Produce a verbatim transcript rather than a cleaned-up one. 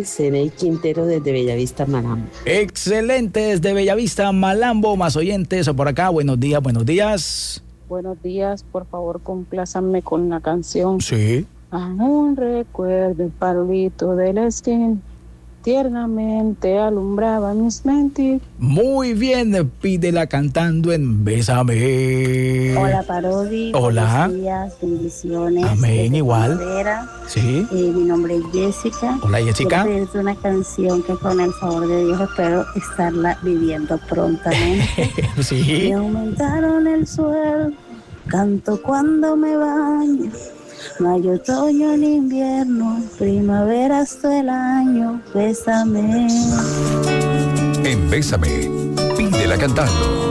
Serey Quintero desde Bellavista, Malambo. Excelente, desde Bellavista, Malambo. Más oyentes por acá. Buenos días, buenos días. Buenos días, por favor, complázanme con la canción. Sí. Aún recuerdo el farolito de la esquina, tiernamente alumbraba mis mentes. Muy bien, pídela cantando en Bésame. Hola, Parodi. Hola. Buenos días, bendiciones. Amén, igual. Primavera. Sí. Eh, mi nombre es Jessica. Hola, Jessica. Quiero pedirte una canción que con el favor de Dios espero estarla viviendo prontamente. Sí. Me aumentaron el sueldo, canto cuando me baño. No hay otoño ni invierno, primavera hasta el año. Bésame. En Bésame, pídela cantando.